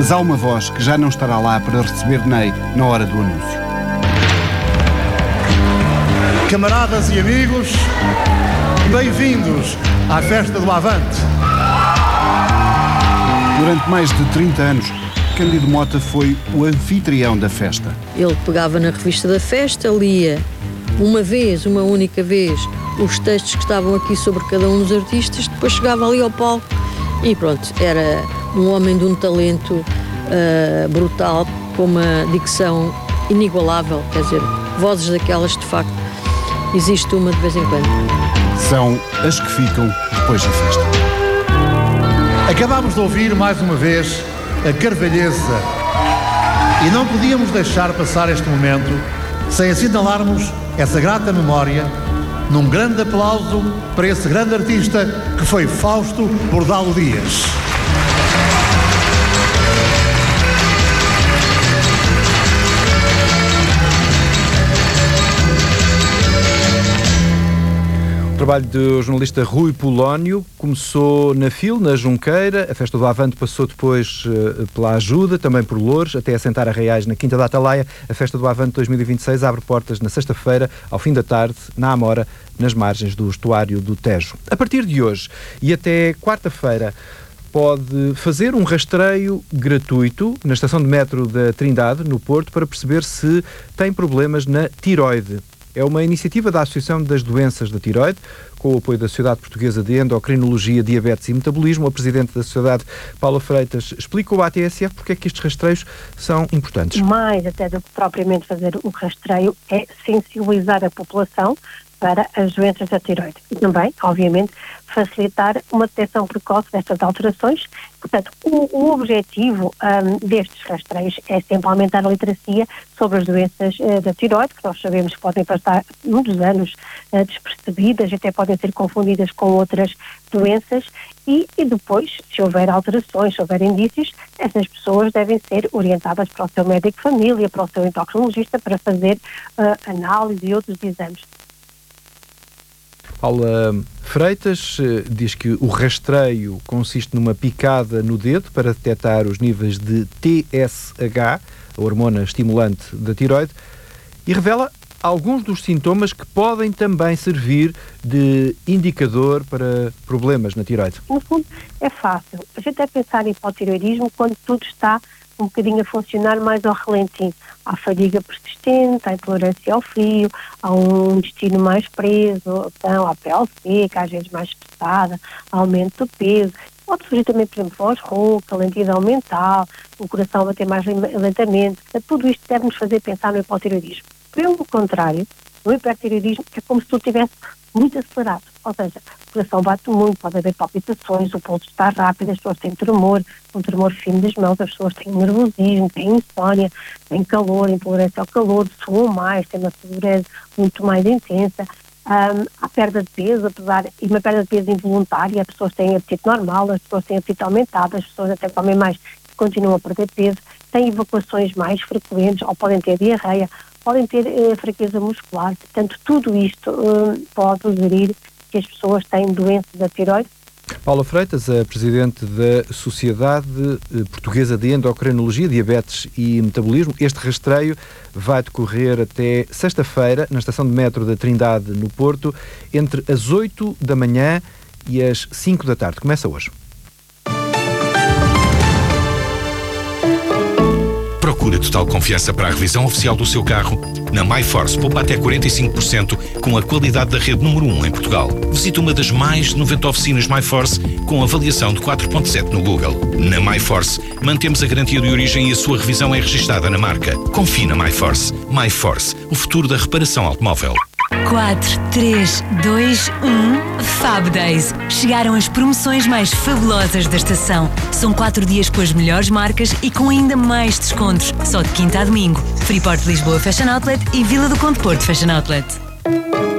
Mas há uma voz que já não estará lá para receber Ney na hora do anúncio. Camaradas e amigos, bem-vindos à Festa do Avante. Durante mais de 30 anos, Cândido Mota foi o anfitrião da festa. Ele pegava na revista da festa, lia uma única vez, os textos que estavam aqui sobre cada um dos artistas, depois chegava ali ao palco e pronto, era um homem de um talento brutal, com uma dicção inigualável, quer dizer, vozes daquelas de facto, existe uma de vez em quando. São as que ficam depois da festa. Acabámos de ouvir mais uma vez a Carvalhesa e não podíamos deixar passar este momento sem assinalarmos essa grata memória num grande aplauso para esse grande artista que foi Fausto Bordalo Dias. O trabalho do jornalista Rui Polónio começou na FIL, na Junqueira. A Festa do Avante passou depois pela Ajuda, também por Loures, até assentar Arraiais na Quinta da Atalaia. A Festa do Avante 2026 abre portas na sexta-feira, ao fim da tarde, na Amora, nas margens do estuário do Tejo. A partir de hoje e até quarta-feira, pode fazer um rastreio gratuito na estação de metro da Trindade, no Porto, para perceber se tem problemas na tiroide. É uma iniciativa da Associação das Doenças da Tiroide, com o apoio da Sociedade Portuguesa de Endocrinologia, Diabetes e Metabolismo. A Presidente da Sociedade, Paula Freitas, explicou à TSF porque é que estes rastreios são importantes. Mais até do que propriamente fazer o rastreio, é sensibilizar a população para as doenças da tiroide. E também, obviamente, facilitar uma detecção precoce destas alterações. Portanto, o objetivo destes rastreios é sempre aumentar a literacia sobre as doenças da tiroide, que nós sabemos que podem passar muitos anos despercebidas, até podem ser confundidas com outras doenças, e depois, se houver alterações, se houver indícios, essas pessoas devem ser orientadas para o seu médico de família, para o seu endocrinologista, para fazer análise e outros exames. Paula Freitas diz que o rastreio consiste numa picada no dedo para detectar os níveis de TSH, a hormona estimulante da tiroide, e revela alguns dos sintomas que podem também servir de indicador para problemas na tiroide. No fundo, é fácil. A gente deve pensar em hipotireoidismo quando tudo está um bocadinho a funcionar mais ao relentinho. Há fadiga persistente, há intolerância ao frio, há um intestino mais preso, então, há pele seca, às vezes mais espessada, aumento do peso. Pode surgir também, por exemplo, voz rouca, lentidão mental, o coração bater mais lentamente. Tudo isto deve-nos fazer pensar no hipotireoidismo. Pelo contrário, no hipertireoidismo é como se tudo estivesse muito acelerado. Ou seja, o coração bate muito, pode haver palpitações, o pulso está rápido, as pessoas têm tremor, um tremor fino das mãos, as pessoas têm nervosismo, têm insónia, têm calor, intolerância ao calor, suam mais, têm uma sudorese muito mais intensa. Há perda de peso, e uma perda de peso involuntária, as pessoas têm apetite normal, as pessoas têm apetite aumentado, as pessoas até comem mais e continuam a perder peso, têm evacuações mais frequentes ou podem ter diarreia, podem ter fraqueza muscular. Portanto, tudo isto pode sugerir que as pessoas têm doença da tiroide. Paula Freitas, a Presidente da Sociedade Portuguesa de Endocrinologia, Diabetes e Metabolismo. Este rastreio vai decorrer até sexta-feira na estação de metro da Trindade, no Porto, entre as 8 da manhã e as 5 da tarde. Começa hoje. Procura total confiança para a revisão oficial do seu carro? Na MyForce, poupa até 45% com a qualidade da rede número 1 em Portugal. Visite uma das mais de 90 oficinas MyForce com avaliação de 4.7 no Google. Na MyForce, mantemos a garantia de origem e a sua revisão é registada na marca. Confie na MyForce. MyForce, o futuro da reparação automóvel. 4, 3, 2, 1, Fab Days. Chegaram as promoções mais fabulosas da estação. São 4 dias com as melhores marcas e com ainda mais descontos. Só de quinta a domingo. Freeport Lisboa Fashion Outlet e Vila do Conde Porto Fashion Outlet.